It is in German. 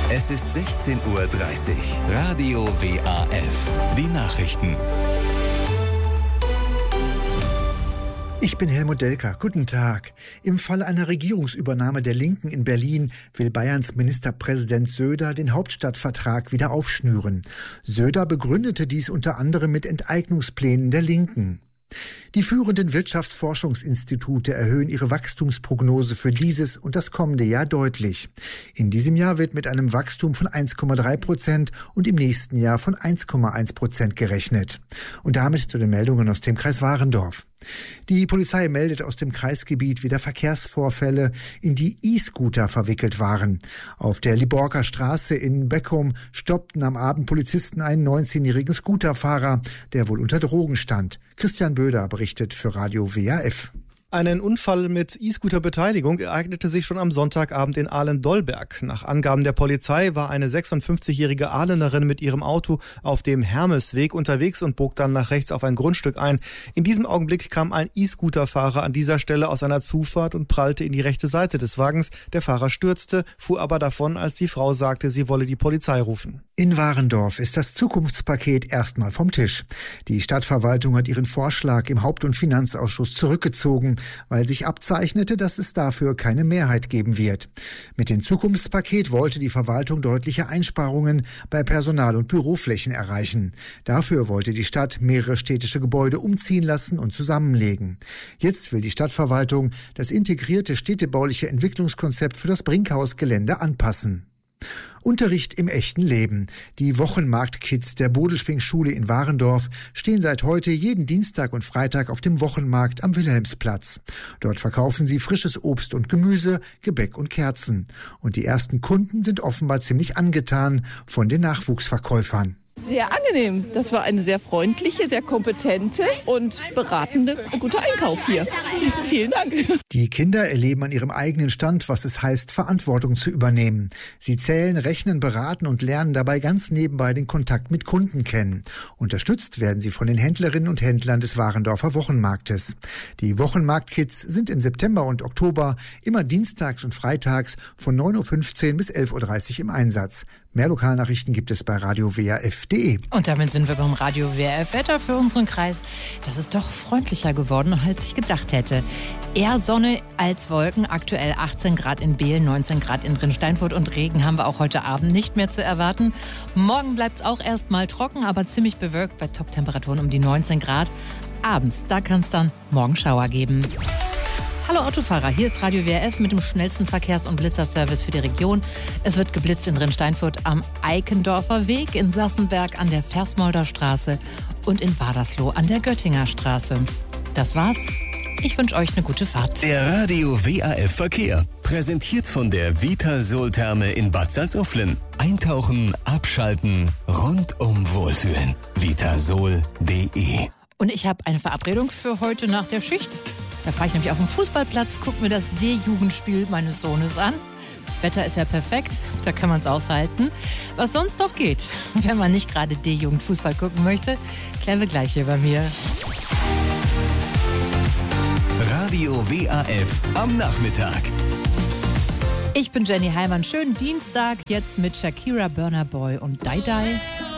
Es ist 16:30 Uhr. Radio WAF. Die Nachrichten. Ich bin Helmut Delker. Guten Tag. Im Fall einer Regierungsübernahme der Linken in Berlin will Bayerns Ministerpräsident Söder den Hauptstadtvertrag wieder aufschnüren. Söder begründete dies unter anderem mit Enteignungsplänen der Linken. Die führenden Wirtschaftsforschungsinstitute erhöhen ihre Wachstumsprognose für dieses und das kommende Jahr deutlich. In diesem Jahr wird mit einem Wachstum von 1,3% und im nächsten Jahr von 1,1% gerechnet. Und damit zu den Meldungen aus dem Kreis Warendorf. Die Polizei meldet aus dem Kreisgebiet wieder Verkehrsvorfälle, in die E-Scooter verwickelt waren. Auf der Liborker Straße in Beckum stoppten am Abend Polizisten einen 19-jährigen Scooterfahrer, der wohl unter Drogen stand. Christian Böder berichtet für Radio WAF. Einen Unfall mit E-Scooter-Beteiligung ereignete sich schon am Sonntagabend in Aalen-Dolberg. Nach Angaben der Polizei war eine 56-jährige Ahlenerin mit ihrem Auto auf dem Hermesweg unterwegs und bog dann nach rechts auf ein Grundstück ein. In diesem Augenblick kam ein E-Scooter-Fahrer an dieser Stelle aus einer Zufahrt und prallte in die rechte Seite des Wagens. Der Fahrer stürzte, fuhr aber davon, als die Frau sagte, sie wolle die Polizei rufen. In Warendorf ist das Zukunftspaket erstmal vom Tisch. Die Stadtverwaltung hat ihren Vorschlag im Haupt- und Finanzausschuss zurückgezogen, weil sich abzeichnete, dass es dafür keine Mehrheit geben wird. Mit dem Zukunftspaket wollte die Verwaltung deutliche Einsparungen bei Personal- und Büroflächen erreichen. Dafür wollte die Stadt mehrere städtische Gebäude umziehen lassen und zusammenlegen. Jetzt will die Stadtverwaltung das integrierte städtebauliche Entwicklungskonzept für das Brinkhausgelände anpassen. Unterricht im echten Leben. Die Wochenmarkt-Kids der Bodelsping-Schule in Warendorf stehen seit heute jeden Dienstag und Freitag auf dem Wochenmarkt am Wilhelmsplatz. Dort verkaufen sie frisches Obst und Gemüse, Gebäck und Kerzen. Und die ersten Kunden sind offenbar ziemlich angetan von den Nachwuchsverkäufern. Sehr angenehm. Das war eine sehr freundliche, sehr kompetente und beratende, gute Einkauf hier. Vielen Dank. Die Kinder erleben an ihrem eigenen Stand, was es heißt, Verantwortung zu übernehmen. Sie zählen, rechnen, beraten und lernen dabei ganz nebenbei den Kontakt mit Kunden kennen. Unterstützt werden sie von den Händlerinnen und Händlern des Warendorfer Wochenmarktes. Die Wochenmarktkids sind im September und Oktober immer dienstags und freitags von 9:15 Uhr bis 11:30 Uhr im Einsatz. Mehr Lokalnachrichten gibt es bei radiowaf.de. Und damit sind wir beim Radio WAF Wetter für unseren Kreis. Das ist doch freundlicher geworden, als ich gedacht hätte. Eher Sonne als Wolken. Aktuell 18 Grad in Behl, 19 Grad in Drinsteinfurt und Regen haben wir auch heute Abend nicht mehr zu erwarten. Morgen bleibt es auch erstmal trocken, aber ziemlich bewölkt bei Top-Temperaturen um die 19 Grad. Abends, da kann es dann morgen Schauer geben. Hallo Autofahrer, hier ist Radio WAF mit dem schnellsten Verkehrs- und Blitzerservice für die Region. Es wird geblitzt in Drinsteinfurt am Eikendorfer Weg, in Sassenberg an der Versmolder Straße und in Wadersloh an der Göttinger Straße. Das war's. Ich wünsche euch eine gute Fahrt. Der Radio WAF Verkehr. Präsentiert von der Vitasol-Therme in Bad Salzuflen. Eintauchen, abschalten, rundum wohlfühlen. Vitasol.de. Und ich habe eine Verabredung für heute nach der Schicht. Da fahre ich nämlich auf den Fußballplatz, gucke mir das D-Jugendspiel meines Sohnes an. Wetter ist ja perfekt, da kann man es aushalten. Was sonst noch geht, wenn man nicht gerade D-Jugend-Fußball gucken möchte, klären wir gleich hier bei mir. Radio WAF am Nachmittag. Ich bin Jenny Heimann. Schönen Dienstag jetzt mit Shakira, Burna Boy und Dai Dai.